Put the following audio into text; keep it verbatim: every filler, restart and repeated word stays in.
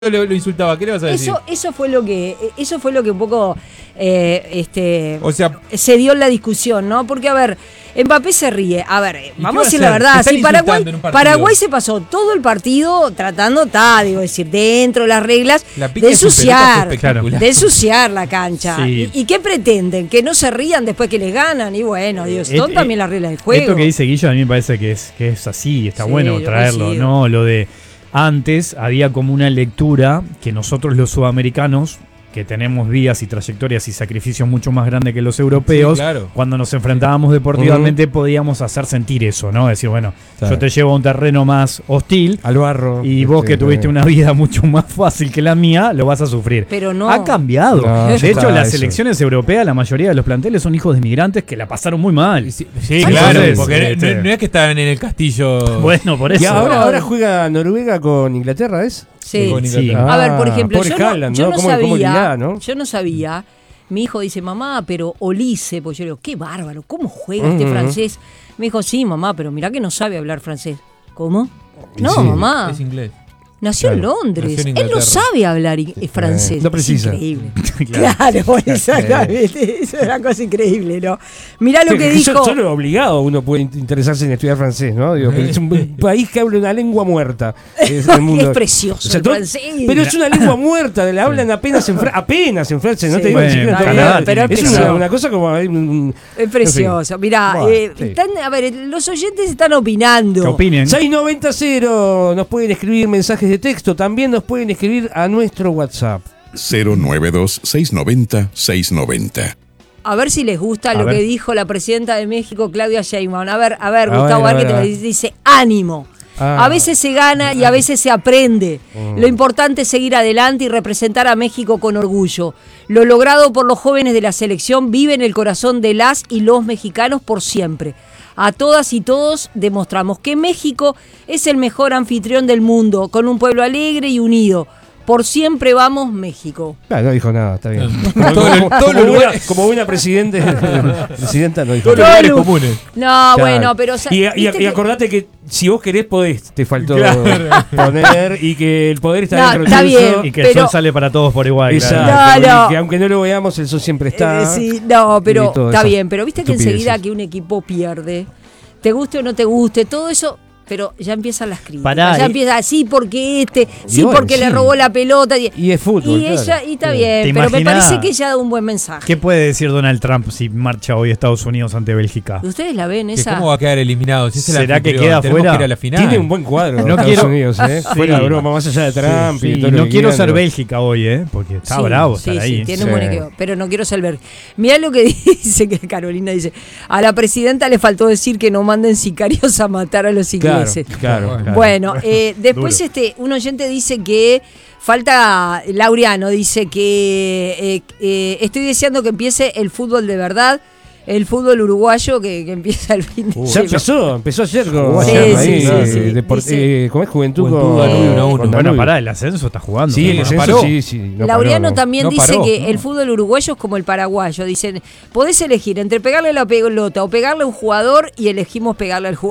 Lo, lo insultaba, ¿qué le vas a decir? Eso, eso fue lo que, eso fue lo que un poco eh, este, o sea, se dio en la discusión, ¿no? Porque, a ver, Mbappé se ríe. A ver, vamos a decir la verdad. Si Paraguay, Paraguay se pasó todo el partido tratando, ta, digo, decir, dentro de las reglas, de ensuciar, de ensuciar la cancha. Sí. ¿Y, ¿Y qué pretenden? ¿Que no se rían después que les ganan? Y bueno, Dios, son eh, también eh, las reglas del juego. Esto que dice Guillo a mí me parece que es, que es así, está sí, bueno traerlo, ¿no? Lo de... Antes había como una lectura que nosotros los sudamericanos, que tenemos vías y trayectorias y sacrificios mucho más grandes que los europeos, sí, claro. Cuando nos enfrentábamos deportivamente uh-huh. podíamos hacer sentir eso, ¿no? Decir, bueno, claro. yo te llevo a un terreno más hostil al barro y vos que tuviste una vida mucho más fácil que la mía, lo vas a sufrir. Pero no. Ha cambiado. No, de hecho, las eso. selecciones europeas, la mayoría de los planteles son hijos de inmigrantes que la pasaron muy mal. Sí, sí claro, porque este, no, no es que estaban en el castillo. Bueno, por eso. Y ahora, ahora juega Noruega con Inglaterra, ¿es? Sí, sí. Ah, a ver, por ejemplo, yo no, Haaland, yo ¿no? no ¿Cómo, sabía, cómo irá, ¿no? yo no sabía, mi hijo dice, mamá, pero Olise, pues yo le digo, qué bárbaro, ¿cómo juega uh-huh. este francés? Me dijo, sí, mamá, pero mirá que no sabe hablar francés. ¿Cómo? No, sí. mamá. Es inglés. Nació claro. en Londres. Nació en Él no sabe hablar francés. Eh, no precisa. Es increíble. claro, claro exactamente. Eso es una cosa increíble, ¿no? Mirá lo que dijo. Solo obligado uno puede interesarse en estudiar francés, ¿no? Digo, es un país que habla una lengua muerta. Es, el mundo. Es precioso o sea, el todo, francés. Pero es una lengua muerta, la hablan apenas en, fra- apenas en francés. Sí. No te digo bueno, ni nada, pero es una, una cosa como... Un, es precioso. En fin. Mirá, bueno, eh, sí. están, a ver, los oyentes están opinando. ¿Qué opinen? seis noventa cero nos pueden escribir mensajes de texto. También nos pueden escribir a nuestro WhatsApp. cero nueve dos, seis nueve cero, seis nueve cero. A ver si les gusta a lo ver. que dijo la presidenta de México, Claudia Sheinbaum. A ver, a ver, a Gustavo, ver, a ver, que te dice ánimo. Ah. A veces se gana y a veces se aprende. Mm. Lo importante es seguir adelante y representar a México con orgullo. Lo logrado por los jóvenes de la selección vive en el corazón de las y los mexicanos por siempre. A todas y todos demostramos que México es el mejor anfitrión del mundo, con un pueblo alegre y unido. Por siempre vamos, México. Ah, no dijo nada, está bien. como, como, como, buena, como buena presidente, presidenta no dijo todos nada. Todos los lugares comunes. No, claro. bueno, pero... Y, y, y acordate que si vos querés podés, te faltó claro. poner y que el poder está no, dentro está del bien, y que pero... el sol sale para todos por igual. Exacto, claro. No, no. Y que aunque no lo veamos, el sol siempre está. Eh, sí, no, pero está bien, pero viste que enseguida que un equipo pierde, te guste o no te guste, todo eso... Pero ya empiezan las críticas. Pará, ya eh. empieza así porque este, sí bueno, porque sí. le robó la pelota. Y, y es fútbol. Y ella, claro. y está bien, pero me parece que ella da un buen mensaje. ¿Qué puede decir Donald Trump si marcha hoy Estados Unidos ante Bélgica? ¿Ustedes la ven esa? ¿Cómo va a quedar eliminado? Si ¿Será que queda fuera? Que la final. Tiene un buen cuadro no Estados quiero, Unidos, ¿eh? Sí. Fuera de broma, más allá de Trump. Sí, y sí. todo No lo que quiero quieran, ser ¿no? Bélgica hoy, ¿eh? Porque está sí, bravo sí, estar sí, ahí. Tiene sí. un buen equipo, pero no quiero ser Bélgica. Mirá lo que dice que Carolina dice. A la presidenta le faltó decir que no manden sicarios a matar a los ingleses. Claro, claro. claro. Bueno, eh, después este un oyente dice que falta, Laureano dice que eh, eh, estoy deseando que empiece el fútbol de verdad, el fútbol uruguayo que, que empieza el fin de uh, Ya empezó, empezó ayer con sí, ahí, sí, eh, sí, sí, deport- dice, eh, ¿cómo es Juventud? Juventud con, Danubio uno a uno. Bueno, pará, el ascenso está jugando. Sí, el no ascenso paró. sí, sí. No Laureano paró, no. también no dice paró, que no. el fútbol uruguayo es como el paraguayo. Dicen, podés elegir entre pegarle la pelota o pegarle a un jugador y elegimos pegarle al jugador.